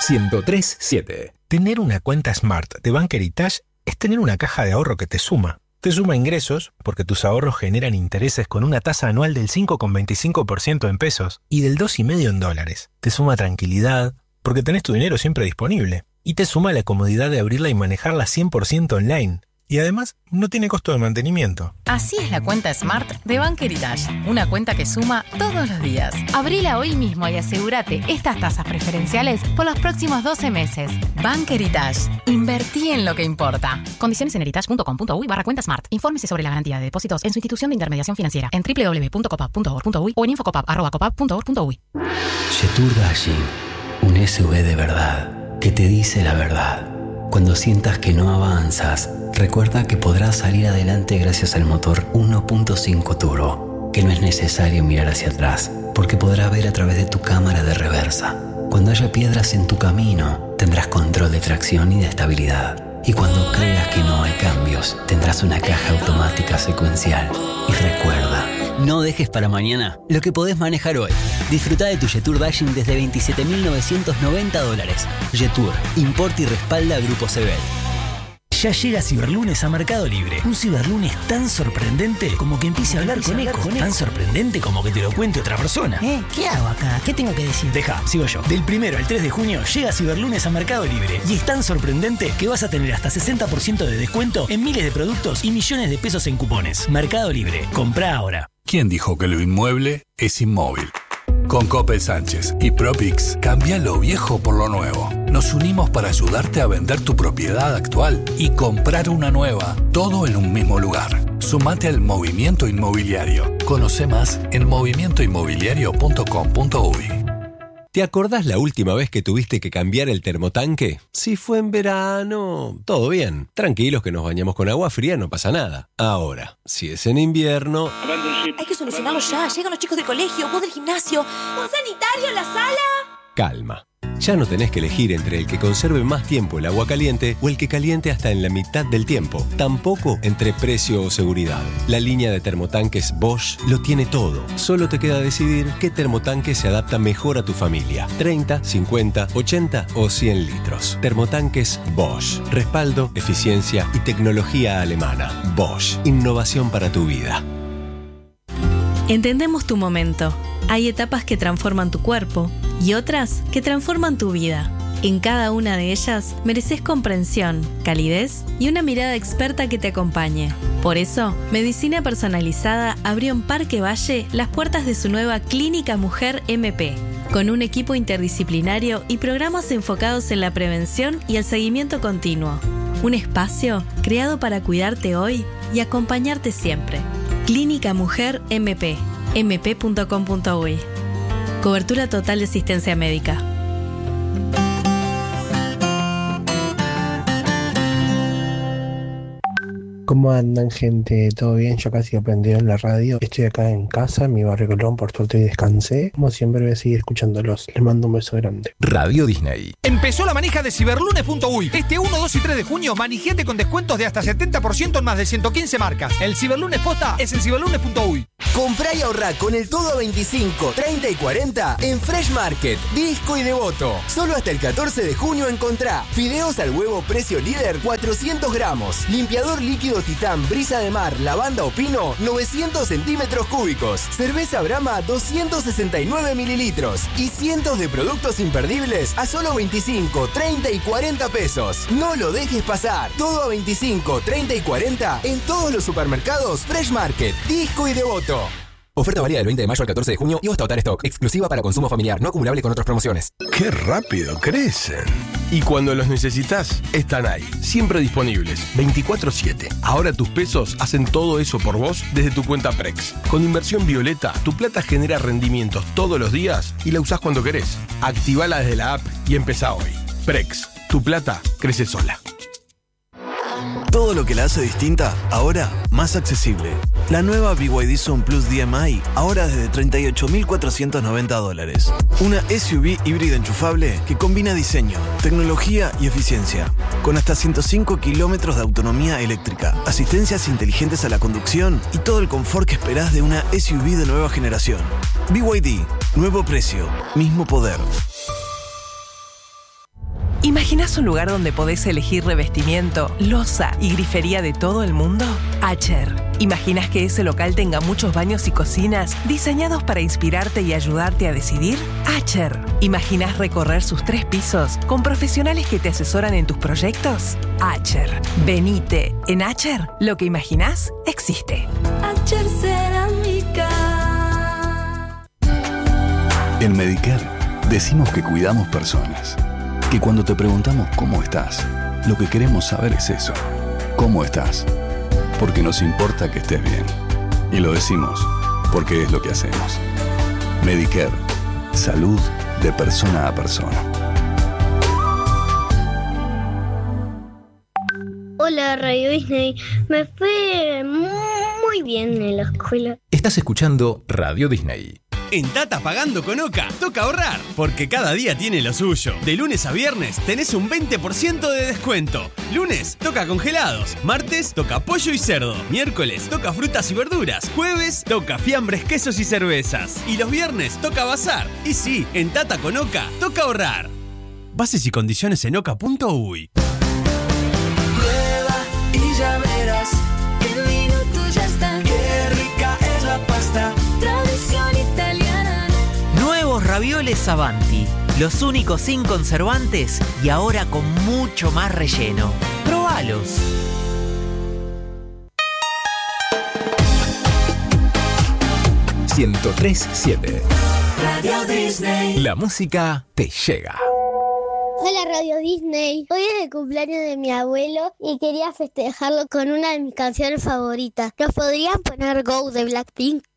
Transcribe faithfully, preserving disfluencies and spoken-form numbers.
ciento tres punto siete. Tener una cuenta Smart de Bank Heritage es tener una caja de ahorro que te suma. Te suma ingresos, porque tus ahorros generan intereses con una tasa anual del cinco coma veinticinco por ciento en pesos y del dos coma cinco por ciento en dólares. Te suma tranquilidad, porque tenés tu dinero siempre disponible. Y te suma la comodidad de abrirla y manejarla cien por ciento online. Y además, no tiene costo de mantenimiento. Así es la cuenta Smart de Bank Heritage. Una cuenta que suma todos los días. Abrila hoy mismo y asegúrate estas tasas preferenciales por los próximos doce meses. Bank Heritage. Invertí en lo que importa. Condiciones en heritage.com.uy barra cuenta Smart. Infórmese sobre la garantía de depósitos en su institución de intermediación financiera en doble u doble u doble u punto copap punto org punto uy o en infocopap arroba copap punto org punto uy. Jetour Dashing. Un S U V de verdad que te dice la verdad. Cuando sientas que no avanzas, recuerda que podrás salir adelante gracias al motor uno punto cinco turbo, que no es necesario mirar hacia atrás, porque podrás ver a través de tu cámara de reversa. Cuando haya piedras en tu camino, tendrás control de tracción y de estabilidad. Y cuando creas que no hay cambios, tendrás una caja automática secuencial. Y recuerda, no dejes para mañana lo que podés manejar hoy. Disfruta de tu Jetour Dashing desde veintisiete mil novecientos noventa dólares. Jetour, importa y respalda a Grupo Sebel. Ya llega Ciberlunes a Mercado Libre. Un Ciberlunes tan sorprendente como que empiece a hablar con eco. Tan sorprendente como que te lo cuente otra persona. ¿Eh? ¿Qué hago acá? ¿Qué tengo que decir? Deja, sigo yo. Del primero al tres de junio llega Ciberlunes a Mercado Libre. Y es tan sorprendente que vas a tener hasta sesenta por ciento de descuento en miles de productos y millones de pesos en cupones. Mercado Libre. Comprá ahora. ¿Quién dijo que lo inmueble es inmóvil? Con Coppel Sánchez y Propix, cambia lo viejo por lo nuevo. Nos unimos para ayudarte a vender tu propiedad actual y comprar una nueva, todo en un mismo lugar. Sumate al movimiento inmobiliario. Conoce más en movimiento inmobiliario punto com punto uy. ¿Te acordás la última vez que tuviste que cambiar el termotanque? Si fue en verano, todo bien. Tranquilos que nos bañamos con agua fría, no pasa nada. Ahora, si es en invierno... Hay que solucionarlo ya. Llegan los chicos del colegio, vos del gimnasio. ¿Un sanitario en la sala? Calma. Ya no tenés que elegir entre el que conserve más tiempo el agua caliente o el que caliente hasta en la mitad del tiempo. Tampoco entre precio o seguridad. La línea de termotanques Bosch lo tiene todo. Solo te queda decidir qué termotanque se adapta mejor a tu familia. treinta, cincuenta, ochenta o cien litros. Termotanques Bosch. Respaldo, eficiencia y tecnología alemana. Bosch. Innovación para tu vida. Entendemos tu momento. Hay etapas que transforman tu cuerpo y otras que transforman tu vida. En cada una de ellas mereces comprensión, calidez y una mirada experta que te acompañe. Por eso, Medicina Personalizada abrió en Parque Valle las puertas de su nueva Clínica Mujer M P, con un equipo interdisciplinario y programas enfocados en la prevención y el seguimiento continuo. Un espacio creado para cuidarte hoy y acompañarte siempre. Clínica Mujer M P, eme pe punto com punto uy. Cobertura total de asistencia médica. ¿Cómo andan, gente? ¿Todo bien? Yo casi aprendí en la radio. Estoy acá en casa, en mi barrio Colón, por suerte y descansé. Como siempre voy a seguir escuchándolos. Les mando un beso grande. Radio Disney. Empezó la manija de ciberlunes punto uy. Este uno, dos y tres de junio, manijete con descuentos de hasta setenta por ciento en más de ciento quince marcas. El ciberlunes posta es en ciberlunes punto uy. Comprá y ahorrá con el todo a veinticinco, treinta y cuarenta en Fresh Market, Disco y Devoto. Solo hasta el catorce de junio encontrá fideos al huevo precio líder cuatrocientos gramos, limpiador líquido Titán Brisa de Mar, Lavanda o Pino novecientos centímetros cúbicos, cerveza Brahma doscientos sesenta y nueve mililitros y cientos de productos imperdibles a solo veinticinco, treinta y cuarenta pesos. No lo dejes pasar. Todo a veinticinco, treinta y cuarenta en todos los supermercados Fresh Market, Disco y Devoto. Oferta válida del veinte de mayo al catorce de junio y hasta agotar stock. Exclusiva para consumo familiar, no acumulable con otras promociones. ¡Qué rápido crecen! Y cuando los necesitas, están ahí. Siempre disponibles. veinticuatro siete. Ahora tus pesos hacen todo eso por vos desde tu cuenta Prex. Con Inversión Violeta, tu plata genera rendimientos todos los días y la usás cuando querés. Activala desde la app y empezá hoy. Prex. Tu plata crece sola. Todo lo que la hace distinta, ahora más accesible. La nueva B Y D Zone Plus D M I, ahora desde treinta y ocho mil cuatrocientos noventa dólares. Una S U V híbrida enchufable que combina diseño, tecnología y eficiencia. Con hasta ciento cinco kilómetros de autonomía eléctrica, asistencias inteligentes a la conducción y todo el confort que esperás de una S U V de nueva generación. B Y D, nuevo precio, mismo poder. imaginás un lugar donde podés elegir revestimiento, loza y grifería de todo el mundo? Acher. ¿Imaginás que ese local tenga muchos baños y cocinas diseñados para inspirarte y ayudarte a decidir? Acher. ¿Imaginás recorrer sus tres pisos con profesionales que te asesoran en tus proyectos? Acher. Venite. En Acher, lo que imaginás existe. Acher Cerámica. En Medicare decimos que cuidamos personas. Que cuando te preguntamos cómo estás, lo que queremos saber es eso. ¿Cómo estás? Porque nos importa que estés bien. Y lo decimos porque es lo que hacemos. Medicare. Salud de persona a persona. Hola, Radio Disney. Me fue muy bien en la escuela. Estás escuchando Radio Disney. En Tata Pagando con Oca, toca ahorrar, porque cada día tiene lo suyo. De lunes a viernes tenés un veinte por ciento de descuento. Lunes, toca congelados. Martes, toca pollo y cerdo. Miércoles, toca frutas y verduras. Jueves, toca fiambres, quesos y cervezas. Y los viernes, toca bazar. Y sí, en Tata con Oca, toca ahorrar. Bases y condiciones en oca punto uy. Prueba y ya verás. En minutos ya está. Qué rica es la pasta. Tradición italiana. Nuevos ravioles Avanti, los únicos sin conservantes y ahora con mucho más relleno. ¡Probalos! ciento tres punto siete. Radio Disney. La música te llega. Hola Radio Disney, hoy es el cumpleaños de mi abuelo y quería festejarlo con una de mis canciones favoritas. ¿Nos podrían poner Go de Blackpink?